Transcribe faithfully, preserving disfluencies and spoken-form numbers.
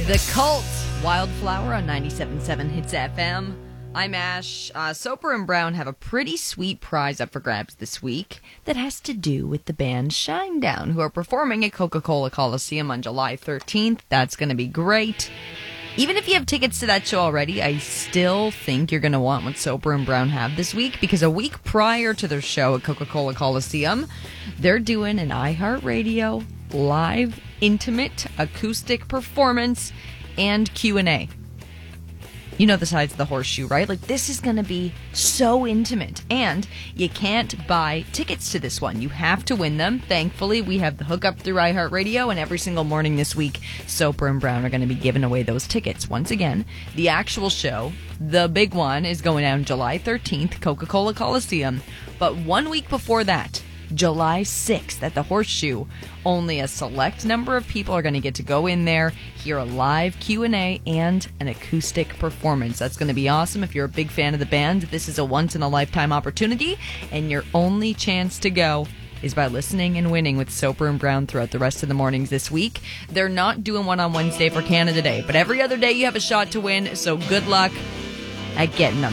The Cult, Wildflower on ninety-seven point seven Hits F M. I'm Ash. Uh, Soper and Brown have a pretty sweet prize up for grabs this week that has to do with the band Shinedown, who are performing at Coca-Cola Coliseum on July thirteenth. That's going to be great. Even if you have tickets to that show already, I still think you're going to want what Soper and Brown have this week, because a week prior to their show at Coca-Cola Coliseum, they're doing an iHeartRadio live, intimate, acoustic performance and Q and A. You know the size of the Horseshoe, right? Like, this is going to be so intimate. And you can't buy tickets to this one. You have to win them. Thankfully, we have the hookup through iHeartRadio, and every single morning this week, Soper and Brown are going to be giving away those tickets. Once again, the actual show, the big one, is going down July thirteenth, Coca-Cola Coliseum. But one week before that, July sixth at the Horseshoe, only a select number of people are going to get to go in there, hear a live Q and A and an acoustic performance. That's going to be awesome. If you're a big fan of the band, this is a once-in-a-lifetime opportunity, and your only chance to go is by listening and winning with Soper and Brown throughout the rest of the mornings this week. They're not doing one on Wednesday for Canada Day, but every other day you have a shot to win, so good luck at getting them.